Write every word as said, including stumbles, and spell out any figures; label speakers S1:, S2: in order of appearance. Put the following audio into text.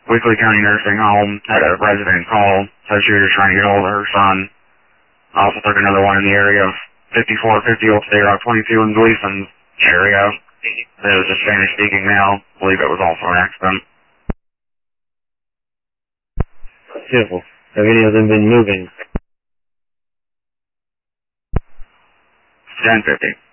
S1: Weekly County Nursing Home had a resident call, said she was trying to get hold of her son. I also took another one in the area of fifty-four fifty Old State Route twenty-two in Gleason area. It was a Spanish-speaking male. I believe it was also an accident.
S2: Beautiful. Have any of them been moving?
S1: ten fifty.